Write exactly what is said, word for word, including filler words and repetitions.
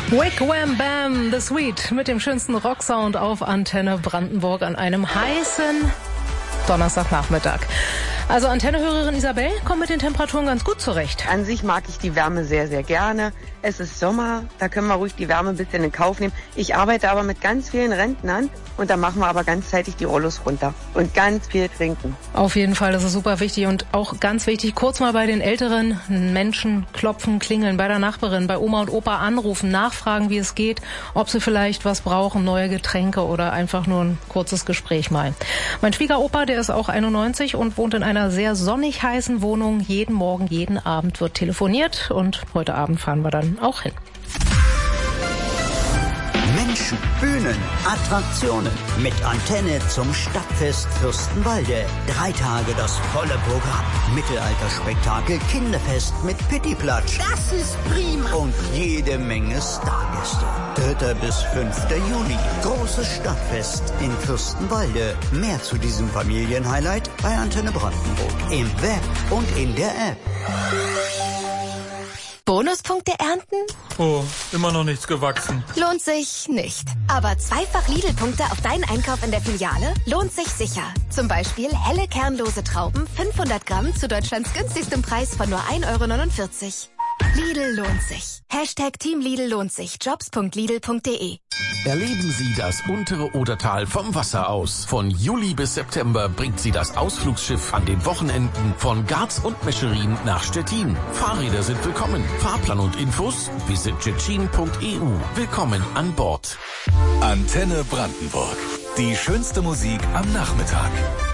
Wick Wham Bam, The Sweet mit dem schönsten Rocksound auf Antenne Brandenburg an einem heißen Donnerstagnachmittag. Also Antenne-Hörerin Isabel kommt mit den Temperaturen ganz gut zurecht. An sich mag ich die Wärme sehr, sehr gerne. Es ist Sommer, da können wir ruhig die Wärme ein bisschen in Kauf nehmen. Ich arbeite aber mit ganz vielen Rentnern und da machen wir aber ganzzeitig die Rollos runter und ganz viel trinken. Auf jeden Fall, das ist super wichtig und auch ganz wichtig, kurz mal bei den älteren Menschen klopfen, klingeln, bei der Nachbarin, bei Oma und Opa anrufen, nachfragen, wie es geht, ob sie vielleicht was brauchen, neue Getränke oder einfach nur ein kurzes Gespräch mal. Mein Schwiegeropa, der ist auch einundneunzig und wohnt in einer sehr sonnig heißen Wohnung. Jeden Morgen, jeden Abend wird telefoniert und heute Abend fahren wir dann auch hin. Menschen, Bühnen, Attraktionen. Mit Antenne zum Stadtfest Fürstenwalde. Drei Tage das volle Programm. Mittelalterspektakel, Kinderfest mit Pittiplatsch. Das ist prima. Und jede Menge Stargäste. dritter bis fünfter Juli. Großes Stadtfest in Fürstenwalde. Mehr zu diesem Familienhighlight bei Antenne Brandenburg. Im Web und in der App. Bonuspunkte ernten? Oh, immer noch nichts gewachsen. Lohnt sich nicht. Aber zweifach Lidl-Punkte auf deinen Einkauf in der Filiale lohnt sich sicher. Zum Beispiel helle kernlose Trauben, fünfhundert Gramm zu Deutschlands günstigstem Preis von nur ein Euro neunundvierzig. Lidl lohnt sich. Hashtag Team Lidl lohnt sich. Jobs punkt lidl punkt de. Erleben Sie das untere Odertal vom Wasser aus. Von Juli bis September bringt Sie das Ausflugsschiff an den Wochenenden von Garz und Mescherin nach Stettin. Fahrräder sind willkommen. Fahrplan und Infos visit tschetschen punkt e u. Willkommen an Bord. Antenne Brandenburg. Die schönste Musik am Nachmittag.